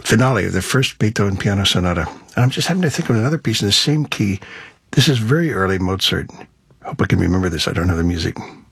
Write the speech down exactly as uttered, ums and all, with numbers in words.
finale of the first Beethoven piano sonata. And I'm just having to think of another piece in the same key. This is very early Mozart. I hope I can remember this. I don't know the music.